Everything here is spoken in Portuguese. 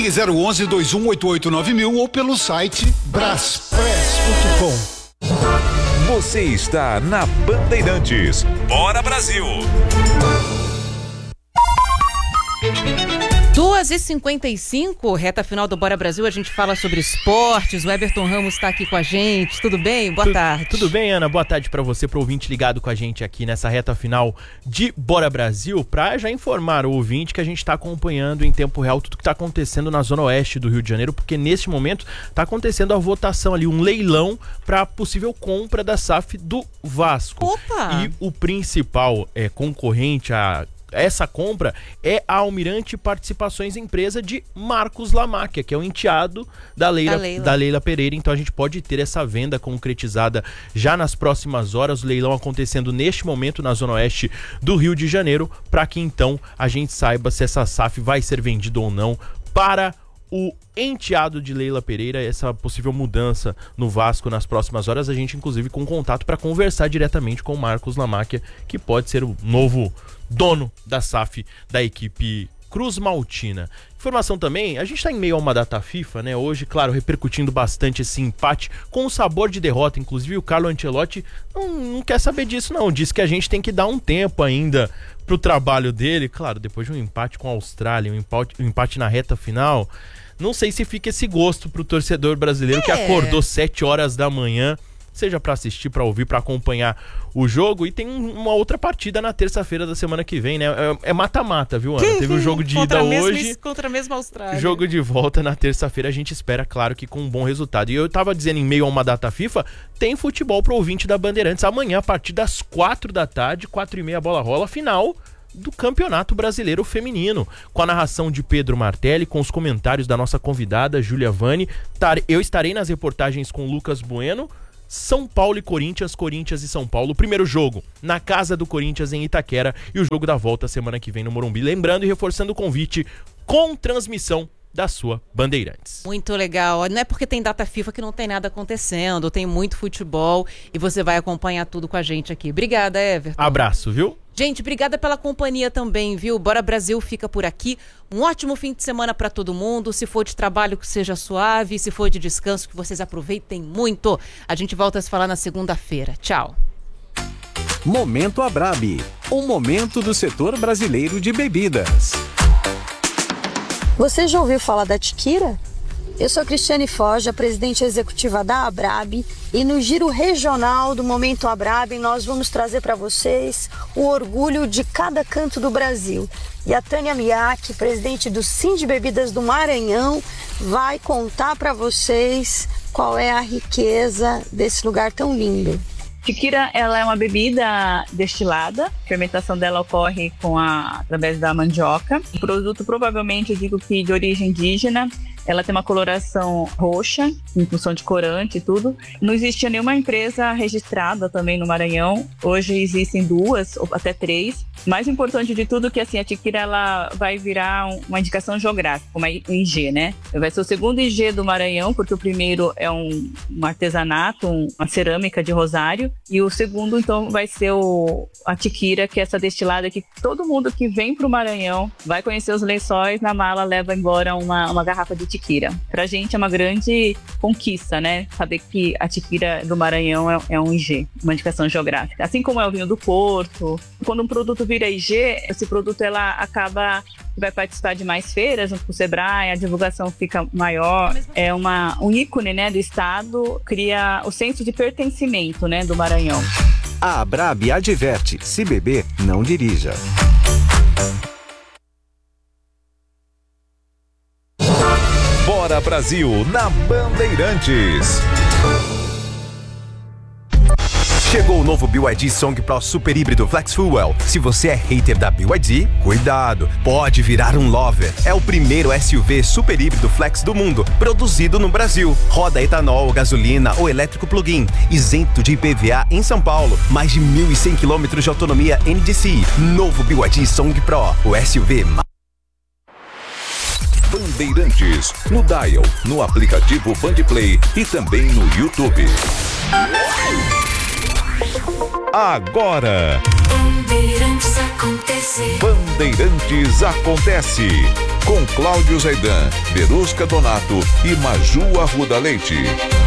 Ligue 011-2188-9000 ou pelo site braspress.com. Você está na Bandeirantes. Bora Brasil! 2h55, reta final do Bora Brasil, a gente fala sobre esportes, o Everton Ramos está aqui com a gente, tudo bem? Boa tarde. Tudo bem, Ana? Boa tarde para você, pro ouvinte ligado com a gente aqui nessa reta final de Bora Brasil, para já informar o ouvinte que a gente está acompanhando em tempo real tudo que está acontecendo na zona oeste do Rio de Janeiro, porque neste momento está acontecendo a votação ali, um leilão para possível compra da SAF do Vasco. Opa! E o principal concorrente a essa compra é a Almirante Participações, empresa de Marcos Lamáquia, que é o enteado da Leila Pereira. Então a gente pode ter essa venda concretizada já nas próximas horas, o leilão acontecendo neste momento na zona oeste do Rio de Janeiro, para que então a gente saiba se essa SAF vai ser vendida ou não para o enteado de Leila Pereira, essa possível mudança no Vasco nas próximas horas. A gente inclusive com contato para conversar diretamente com o Marcos Lamáquia, que pode ser o novo dono da SAF da equipe Cruz Maltina. Informação também, a gente está em meio a uma data FIFA, né? Hoje, claro, repercutindo bastante esse empate com um sabor de derrota. Inclusive o Carlo Ancelotti não quer saber disso não, diz que a gente tem que dar um tempo ainda pro trabalho dele. Claro, depois de um empate com a Austrália, um empate na reta final, não sei se fica esse gosto pro torcedor brasileiro que acordou 7 horas da manhã, seja para assistir, para ouvir, para acompanhar o jogo. E tem uma outra partida na terça-feira da semana que vem, né? É mata-mata, viu, Ana? Teve o jogo de ida hoje, contra a mesma Austrália. Jogo de volta na terça-feira, a gente espera, claro, que com um bom resultado. E eu tava dizendo, em meio a uma data FIFA, tem futebol pro ouvinte da Bandeirantes amanhã, a partir das 4 da tarde, 4h30, a bola rola, final do Campeonato Brasileiro Feminino, com a narração de Pedro Martelli, com os comentários da nossa convidada Júlia Vani. Eu estarei nas reportagens com Lucas Bueno. São Paulo e Corinthians, Corinthians e São Paulo. O primeiro jogo na casa do Corinthians em Itaquera e o jogo da volta semana que vem no Morumbi. Lembrando e reforçando o convite com transmissão da sua Bandeirantes. Muito legal. Não é porque tem data FIFA que não tem nada acontecendo. Tem muito futebol e você vai acompanhar tudo com a gente aqui. Obrigada, Everton. Abraço, viu? Gente, obrigada pela companhia também, viu? Bora Brasil fica por aqui. Um ótimo fim de semana para todo mundo. Se for de trabalho, que seja suave. Se for de descanso, que vocês aproveitem muito. A gente volta a se falar na segunda-feira. Tchau. Momento Abrabi, um momento do setor brasileiro de bebidas. Você já ouviu falar da Tiquira? Eu sou Cristiane Forja, presidente executiva da Abrabi, e no giro regional do Momento Abrabi nós vamos trazer para vocês o orgulho de cada canto do Brasil. E a Tânia Miak, presidente do Sind Bebidas do Maranhão, vai contar para vocês qual é a riqueza desse lugar tão lindo. Tiquira, ela é uma bebida destilada, a fermentação dela ocorre através da mandioca. O produto, provavelmente, eu digo que de origem indígena, ela tem uma coloração roxa, em função de corante e tudo. Não existia nenhuma empresa registrada também no Maranhão. Hoje existem 2 ou até 3. Mais importante de tudo que assim, a Tiquira ela vai virar uma indicação geográfica, uma IG, né? Vai ser o segundo IG do Maranhão, porque o primeiro é um artesanato, uma cerâmica de Rosário. E o segundo, então, vai ser a Tiquira, que é essa destilada que todo mundo que vem pro Maranhão vai conhecer os lençóis, na mala leva embora uma garrafa de Tiquira. Pra gente é uma grande conquista, né? Saber que a Tiquira do Maranhão é um IG, uma indicação geográfica. Assim como é o vinho do Porto. Quando um produto vira IG, esse produto vai participar de mais feiras junto com o Sebrae, a divulgação fica maior. É um ícone, né, do estado, cria o senso de pertencimento, né, do Maranhão. A Abrabi adverte, se beber, não dirija. Bora Brasil na Bandeirantes. Chegou o novo BYD Song Pro Super Híbrido Flex Fuel. Se você é hater da BYD, cuidado, pode virar um lover. É o primeiro SUV super híbrido flex do mundo, produzido no Brasil. Roda etanol, gasolina ou elétrico plug-in, isento de IPVA em São Paulo. Mais de 1.100 km de autonomia NDC. Novo BYD Song Pro, o SUV Bandeirantes, no Dial, no aplicativo Bandplay e também no YouTube. Agora, Bandeirantes acontece. com Cláudio Zaidan, Verusca Donato e Maju Arruda Leite.